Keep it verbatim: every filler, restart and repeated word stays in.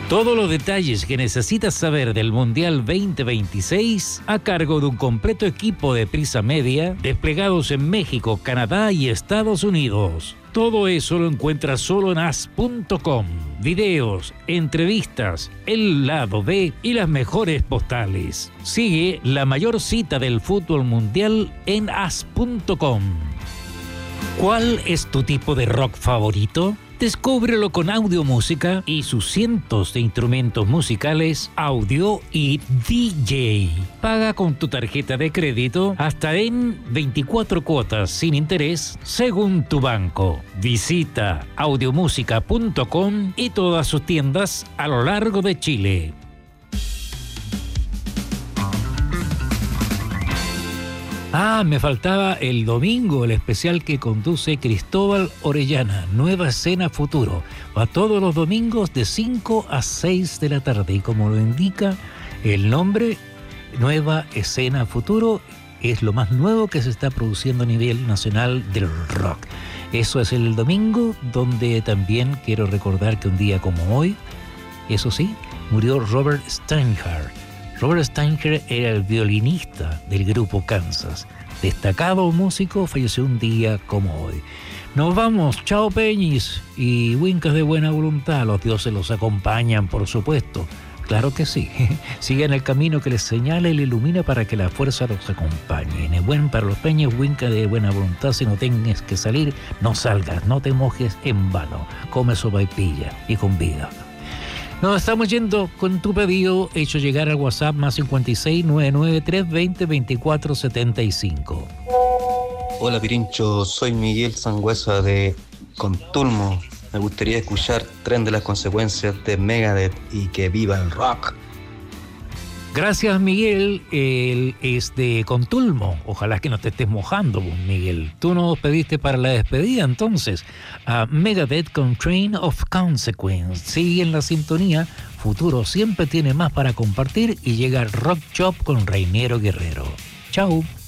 Todos los detalles que necesitas saber del Mundial veinte veintiséis a cargo de un completo equipo de Prisa Media desplegados en México, Canadá y Estados Unidos. Todo eso lo encuentras solo en as punto com. Videos, entrevistas, el lado B y las mejores postales. Sigue la mayor cita del fútbol mundial en as punto com. ¿Cuál es tu tipo de rock favorito? Descúbrelo con Audio Música y sus cientos de instrumentos musicales, audio y D J. Paga con tu tarjeta de crédito hasta en veinticuatro cuotas sin interés según tu banco. Visita audio música punto com y todas sus tiendas a lo largo de Chile. Ah, me faltaba el domingo, el especial que conduce Cristóbal Orellana, Nueva Escena Futuro. Va todos los domingos de cinco a seis de la tarde. Y como lo indica el nombre, Nueva Escena Futuro es lo más nuevo que se está produciendo a nivel nacional del rock. Eso es el domingo, donde también quiero recordar que un día como hoy, eso sí, murió Robert Steinhardt. Robert Steinhardt era el violinista del grupo Kansas. Destacado músico, falleció un día como hoy. Nos vamos, chao Peñis y Wincas de buena voluntad. Los dioses los acompañan, por supuesto. Claro que sí. Sigan el camino que les señala y les ilumina para que la fuerza los acompañe. En el buen para los Peñas, Wincas de buena voluntad. Si no tengas que salir, no salgas, no te mojes en vano. Come sopaipilla y con vida. Nos estamos yendo con tu pedido hecho llegar al WhatsApp más cincuenta y seis, novecientos noventa y tres, veinte, veinticuatro, setenta y cinco. Hola Pirincho, soy Miguel Sangüesa de Contulmo. Me gustaría escuchar Tren de las Consecuencias de Megadeth y que viva el rock. Gracias Miguel, él es de Contulmo. Ojalá que no te estés mojando, Miguel. Tú nos pediste para la despedida entonces a Megadeth con Train of Consequence. Sigue en la sintonía, futuro siempre tiene más para compartir y llega Rock Shop con Reiniero Guerrero. Chao.